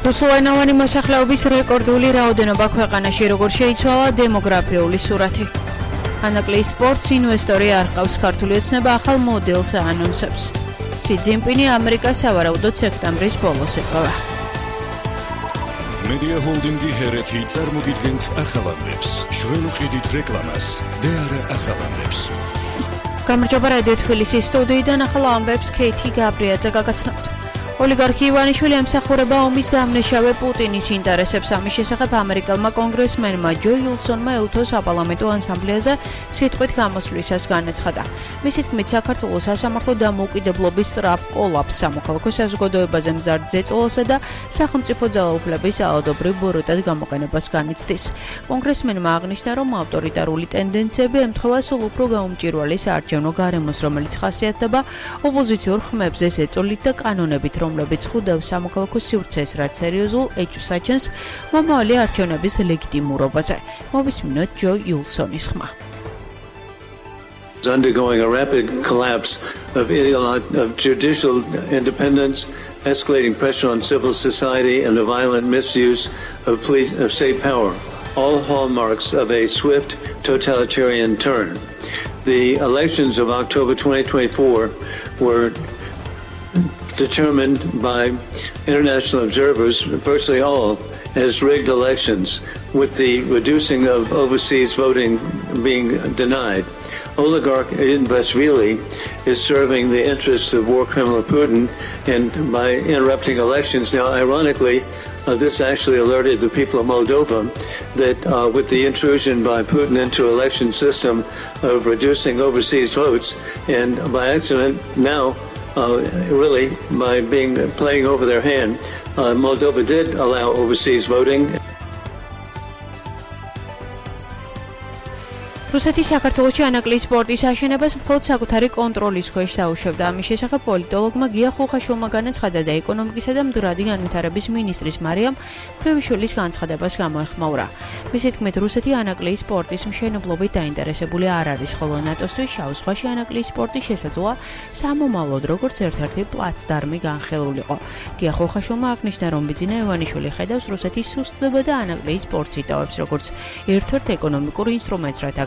რუსულენოვანი მოსახლეობის რეკორდული რაოდენობა ქვეყანაში როგორ შეიცვალა დემოგრაფიული სურათი. ანაკლიის სპორტს ინვესტორი არ ყავს ქართული ოცნება ახალ მოდელს აანონსებს. სი ძინპინი ამერიკას სავარაუდოდ სექტემბრის ბოლოს ეწევა. მედია ჰოლდინგი ჰერეთი წარმოგიდგენთ ახალამდებს. ჩვენ ვყიდით რეკლამას და არა ახალამდებს. გამარჯობა რადიო თბილისის სტუდიიდან ახალ ამბებს ქეითი გაბრიაძე გაგაცნობთ. ოლიგარქი ივანიშვილი ემსახურება ომის დამნაშავე პუტინის ინტერესებს. ამის შესახებ ამერიკელმა კონგრესმენმა ჯო ილსონმა ეუთოს საპარლამენტო ასამბლეაზე სიტყვით გამოსვლისას განაცხადა. მისი თქმით, საქართველოს სასამართლო დამოუკიდებლობის სწრაფ კოლაფსს, სამოქალაქო საზოგადოებაზე მზარდ ზეწოლასა და სახელმწიფო ძალაუფლების ალადობრივ ბოროტად გამოყენებას განიცდის. კონგრესმენმა აღნიშნა, რომ ავტორიტარული ტენდენციები ემთხვევა სულ უფრო გაუმჭვირვალე საარჩევნო გარემოს, რომელიც ხასიათდება ოპოზიციურ ხმებზე ზეწოლით და კანონებით, რომლებიც ხვდებს სამოქალაქო სივრცეს, რაც სერიოზულ ეჭვს აჩენს მომავალი არჩევნების ლეგიტიმურობაზე. მოვისმინოთ ჯო ილსონის ხმა. Undergoing a rapid collapse of judicial independence, escalating pressure on civil society, and the violent misuse of state power, all hallmarks of a swift totalitarian turn. The elections of October 2024 were determined by international observers, virtually all, as rigged elections, with the reducing of overseas voting being denied. Oligarch Investvili is serving the interests of war criminal Putin and by interrupting elections. Now, ironically, this actually alerted the people of Moldova that with the intrusion by Putin into election system of reducing overseas votes, and by accident now, really, by playing over their hand, Moldova did allow overseas voting. რუსეთის საქართველოში ანაკლიის სპორტის აშენებას მხოლოდ საკუთარი კონტროლის ქვეშ დაუშვებდა. ამის შესახებ პოლიტოლოგმა გია ხუხაშვილმა განაცხადა და ეკონომიკისა და მდგრადი განვითარების მინისტრის მარიამ მხრევიშვილის განცხადებას გამოეხმაურა. მისი თქმით, რუსეთი ანაკლიის სპორტის მშენებლობით დაინტერესებული არ არის, ხოლო ნატოსთვის შავ ზღვაში ანაკლიის სპორტის შესაძლოა სამომავლოდ როგორც ერთ-ერთი პლაცდარმი განხილულიყო. გია ხუხაშვილმა აღნიშნა, რომ ბიძინა ივანიშვილი ხედავს რუსეთის სუსტდება და ანაკლიის სპორტს იტოვებს როგორც ერთ-ერთ ეკონომიკურ ინსტრუმენტს, რათა